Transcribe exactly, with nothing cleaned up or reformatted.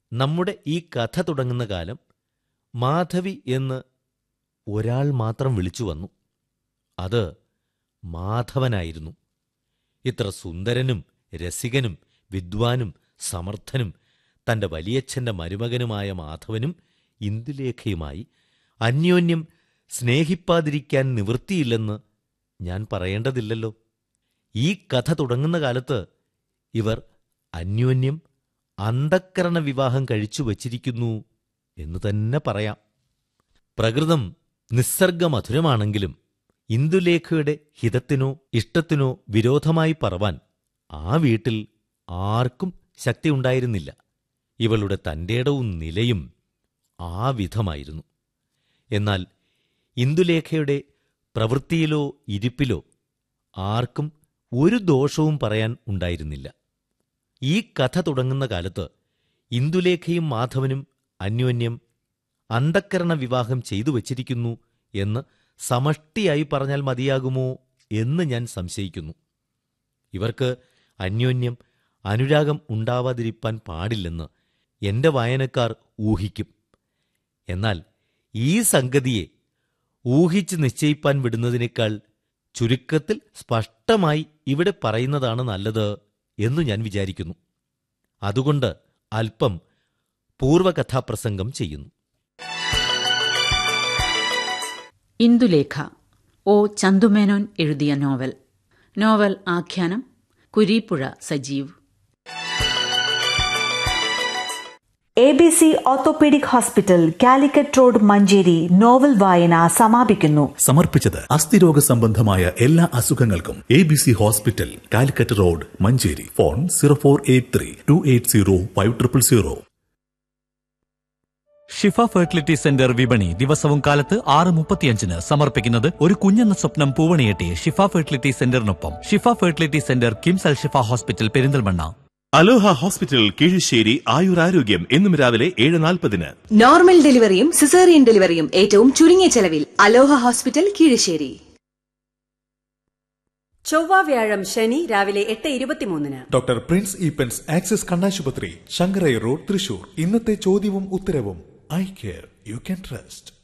നമ്മുടെ ഈ കഥ തുടങ്ങുന്ന കാലം മാധവി എന്ന് ഒരാൾ മാത്രം വിളിച്ചു വന്നു. അത് മാധവനായിരുന്നു. ഇത്ര സുന്ദരനും രസികനും വിദ്വാനും സമർത്ഥനും തന്റെ വലിയച്ഛന്റെ മരുമകനുമായ മാധവനും ഇന്ദുലേഖയുമായി അന്യോന്യം സ്നേഹിപ്പാതിരിക്കാൻ നിവൃത്തിയില്ലെന്ന് ഞാൻ പറയേണ്ടതില്ലല്ലോ. ഈ കഥ തുടങ്ങുന്ന കാലത്ത് ഇവർ അന്യോന്യം അന്ധക്കരണ വിവാഹം കഴിച്ചു വച്ചിരിക്കുന്നു എന്നു തന്നെ പറയാം. പ്രകൃതം നിസ്സർഗമധുരമാണെങ്കിലും ഇന്ദുലേഖയുടെ ഹിതത്തിനോ ഇഷ്ടത്തിനോ വിരോധമായി പറവാൻ ആ വീട്ടിൽ ആർക്കും ശക്തിയുണ്ടായിരുന്നില്ല. ഇവളുടെ തന്റേടവും നിലയും ആ വിധമായിരുന്നു. എന്നാൽ ഇന്ദുലേഖയുടെ പ്രവൃത്തിയിലോ ഇരിപ്പിലോ ആർക്കും ഒരു ദോഷവും പറയാൻ ഉണ്ടായിരുന്നില്ല. ഈ കഥ തുടങ്ങുന്ന കാലത്ത് ഇന്ദുലേഖയും മാധവനും അന്യോന്യം അന്ധക്കരണ വിവാഹം ചെയ്തു വച്ചിരിക്കുന്നു എന്ന് സമഷ്ടിയായി പറഞ്ഞാൽ മതിയാകുമോ എന്ന് ഞാൻ സംശയിക്കുന്നു. ഇവർക്ക് അന്യോന്യം അനുരാഗം ഉണ്ടാവാതിരിപ്പാൻ പാടില്ലെന്ന് എന്റെ വായനക്കാർ ഊഹിക്കും. എന്നാൽ ഈ സംഗതിയെ ഊഹിച്ച് നിശ്ചയിപ്പാൻ വിടുന്നതിനേക്കാൾ ചുരുക്കത്തിൽ സ്പഷ്ടമായി ഇവിടെ പറയുന്നതാണ് നല്ലത് എന്നു ഞാൻ വിചാരിക്കുന്നു. അതുകൊണ്ട് അല്പം പൂർവകഥാപ്രസംഗം ചെയ്യുന്നു. ഇന്ദുലേഖ ഒ ചന്തുമേനോൻ എഴുതിയ നോവൽ. നോവൽ ആഖ്യാനം Kureepuzha Sajeev. A B C orthopaedic hospital, Calicut road, Manjeri. Novel വായന സമാപിക്കുന്നു. സമർപ്പിച്ചത് അസ്ഥിരോഗ സംബന്ധമായ എല്ലാ അസുഖങ്ങൾക്കും A B C hospital, Calicut road, Manjeri. Phone zero four eight three to eight zero five triple zero. Shifa fertility centre വിപണി ദിവസവും കാലത്ത് ആറ് മുപ്പത്തിയഞ്ചിന് സമർപ്പിക്കുന്നത് ഒരു കുഞ്ഞെന്ന സ്വപ്നം പൂവണിയെട്ടി ഷിഫ ഫെർട്ടിലിറ്റി സെന്ററിനൊപ്പം. ഷിഫ ഫെർട്ടിലിറ്റി സെന്റർ കിംസ് അൽ ഷിഫ ഹോസ്പിറ്റൽ, പെരിന്തൽമണ്ണ. അലോഹ ഹോസ്പിറ്റൽ, കീഴ്ശ്ശേരി. ആയുരാരോഗ്യം എന്നും രാവിലെ ഏഴ് നാൽപ്പതിന്. നോർമൽ ഡെലിവറിയും സിസേറിയൻ ഡെലിവറിയും ഏറ്റവും ചുരുങ്ങിയ ചെലവിൽ. അലോഹ ഹോസ്പിറ്റൽ, കീഴ്ശ്ശേരി. ചൊവ്വ വ്യാഴം ശനി രാവിലെ എട്ട് ഇരുപത്തിമൂന്നിന് ഡോക്ടർ പ്രിൻസ് ഈപ്പൻസ് ആക്സിസ് കണ്ണാശുപത്രി, ശങ്കരൈ റോഡ്, തൃശൂർ. ഇന്നത്തെ ചോദ്യവും ഉത്തരവും eye care you can trust.